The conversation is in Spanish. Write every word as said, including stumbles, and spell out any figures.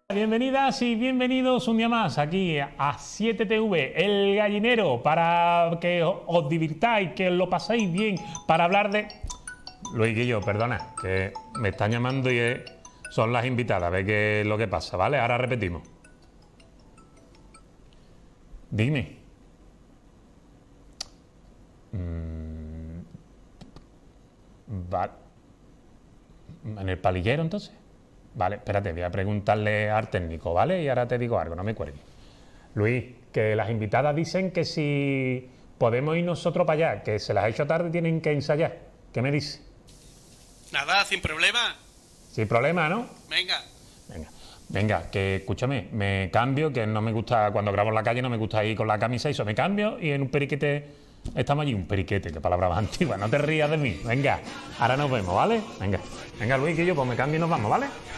Bienvenidas y bienvenidos un día más aquí a siete T V, el gallinero, para que os divirtáis, que os lo paséis bien, para hablar de... Luis Guillo, perdona, que me están llamando y eh, son las invitadas, ve qué es lo que pasa, ¿vale? Ahora repetimos. Dime. Mm, va... ¿En el palillero entonces? Vale, espérate, voy a preguntarle al técnico, ¿vale? Y ahora te digo algo, no me cuelgues. Luis, que las invitadas dicen que si podemos ir nosotros para allá, que se las ha hecho tarde y tienen que ensayar. ¿Qué me dice? Nada, sin problema. Sin problema, ¿no? Venga. Venga, venga, que escúchame, me cambio, que no me gusta, cuando grabo en la calle no me gusta ir con la camisa y eso, me cambio y en un periquete, estamos allí, un periquete, qué palabra más antigua, no te rías de mí, venga, ahora nos vemos, ¿vale? Venga, venga Luis, que yo pues me cambio y nos vamos, ¿vale?